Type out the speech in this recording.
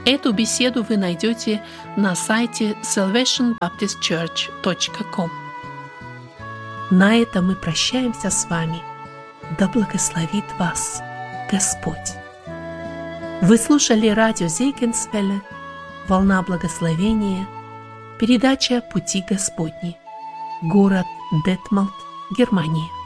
Эту беседу вы найдете на сайте salvationbaptistchurch.com. На этом мы прощаемся с вами. Да благословит вас Господь. Вы слушали радио Зейгенсвелле, «Волна благословения», передача «Пути Господни», город Детмалт, Германия.